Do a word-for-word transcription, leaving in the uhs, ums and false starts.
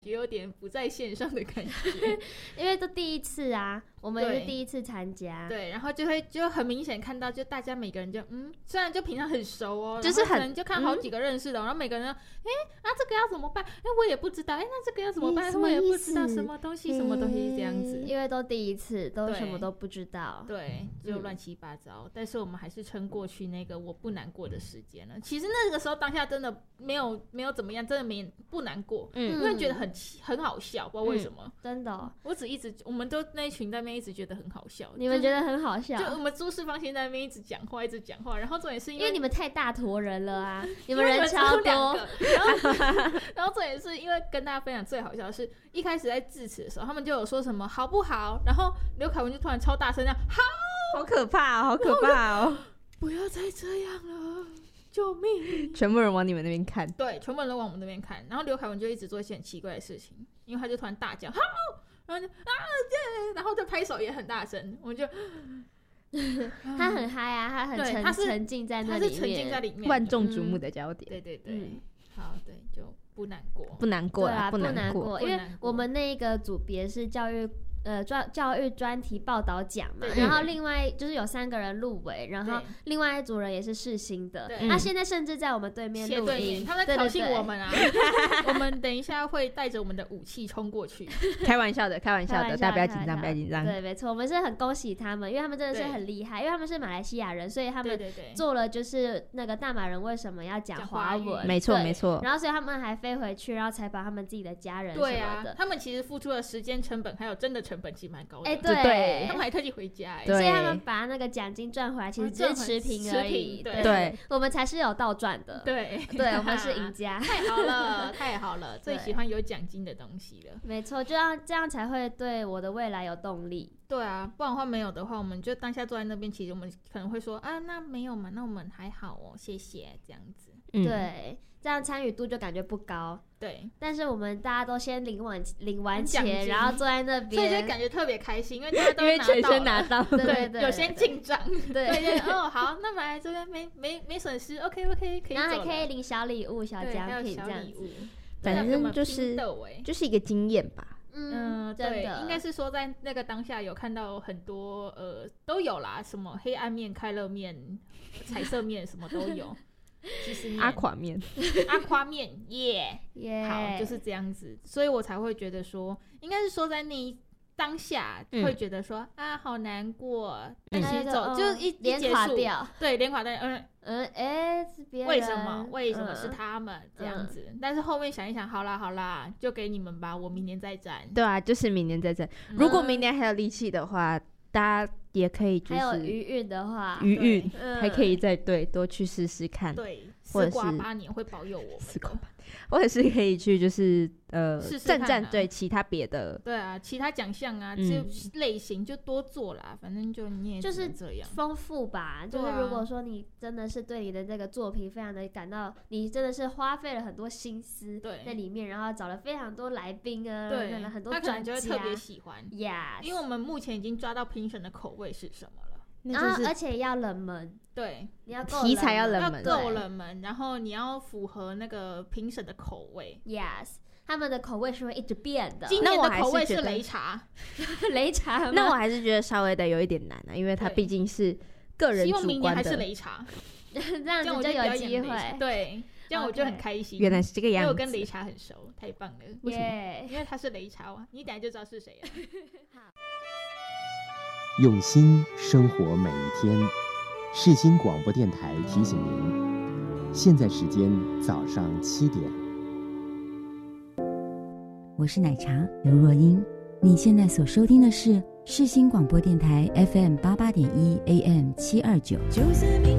有点不在线上的感觉因为都第一次啊，我们也是第一次参加， 对，然后就会就很明显看到，就大家每个人就嗯，虽然就平常很熟哦， 就是很可能就看好几个认识的、嗯，然后每个人哎啊这个要怎么办？哎我也不知道，哎那这个要怎么办？我也不知道什么东西什么东西这样子， 因为都第一次，都什么都不知道， 对，就乱七八糟、嗯。但是我们还是撑过去那个我不难过的时间了。其实那个时候当下真的没有没有怎么样，真的没不难过，嗯，因为觉得很很好笑，不知道为什么，嗯、 真的、哦， 我只一直我们都那一群在那边一直觉得很好笑， 你们觉得很好笑？ 就我们朱世芳先在那边一直讲话，一直讲话，然后重点是因为因为你们太大坨人了啊，你们人超多， 然后然后重点是因为跟大家分享最好笑的是，一开始在致辞的时候，他们就有说什么好不好，然后刘凯文就突然超大声这样，好， 好可怕哦，好可怕哦， 不要再这样了。救命！ 全部人往你们那边看， 对，全部人都往我们那边看。然后刘凯文就一直做一些很奇怪的事情，因为他就突然大叫，好，然后就啊，然后就拍手也很大声，我们就他很嗨啊，他很沉他是沉浸在那里面， 他是沉浸在里面， 万众瞩目的焦点。 对对对，嗯、好，对，就不难过， 不难过啦， 啊，不难过，因为我们那个组别是教育。呃，专教育专题报道奖嘛，然后另外就是有三个人入围，然后另外一组人也是世新的，他现在甚至在我们对面录音， 他们在挑衅我们啊！我们等一下会带着我们的武器冲过去， 开玩笑的，开玩笑的，大家不要紧张，不要紧张。 对，没错，我们是很恭喜他们，因为他们真的是很厉害，因为他们是马来西亚人，所以他们做了就是那个大马人为什么要讲华文， 没错没错。 然后所以他们还飞回去，然后采访他们自己的家人什么的。 对啊，他们其实付出的时间成本还有真的成本其实蛮高的。 哎、欸，对， 他们还特地回家、欸， 所以他们把那个奖金赚回来，其实只是持平而已。 对， 对，我们才是有倒赚的。 对， 对，我们是赢家。 太好了，太好了，最喜欢有奖金的东西了。 没错，就要这样才会对我的未来有动力。 对啊，不然的话没有的话，我们就当下坐在那边，其实我们可能会说啊，那没有嘛，那我们还好哦，谢谢，这样子。 嗯、对，这样参与度就感觉不高。 对， 但是我们大家都先领完领完钱，然后坐在那边， 所以就感觉特别开心，因为大家都因为全身拿到， 对对对， 有先进账， 对对哦，好，那买来这边没没没损失 ，OK OK， 可以走了， 然后还可以领小礼物、小奖品这样子， 反正就是就是一个经验吧。 嗯，对，应该是说在那个当下有看到很多呃都有啦，什么黑暗面、快乐面、彩色面，什么都有。其实阿垮面， 阿夸面，耶、 yeah, 好，就是这样子，所以我才会觉得说，应该是说在那一当下会觉得说、嗯、啊，好难过，但其实走、嗯、就一一结束，对，连垮掉，嗯嗯，哎、欸，是别人， 为什么？为什么是他们、嗯、这样子？但是后面想一想，好啦好啦，就给你们吧，我明年再战。 对啊，就是明年再战。嗯、如果明年还有力气的话。大家也可以就是还有余韵的话， 余韵还可以再对多去试试看， 对，四挂八年会保佑我们， 四挂八年，或者是可以去就是呃战战对其他别的， 对啊，其他奖项啊，就类型就多做啦，反正就你也就是这样丰富吧。就是如果说你真的是对你的这个作品非常的感到，你真的是花费了很多心思在里面，然后找了非常多来宾啊， 对， 很多专家， 他可能就会特别喜欢 ，yes， 因为我们目前已经抓到评审的口味是什么了。 然后而且要冷门， 对， 你要够题材要冷门， 要够冷门，然后你要符合那个评审的口味 ，yes， 他们的口味是会一直变的。 今年的口味是擂茶， 擂茶， 那我还是觉得稍微的有一点难啊，因为它毕竟是个人主观的。希望明年还是擂茶， 这样子就有机会。 对，这样我就很开心。 原来是这个样子， 因为我跟擂茶很熟，太棒了。 为什么？ 因为他是擂茶啊，你等下就知道是谁了。 用心生活每一天，世新广播电台提醒您，现在时间早上七点。 我是奶茶刘若英，你现在所收听的是世新广播电台 F M 八八点一 A M 七二九。就算明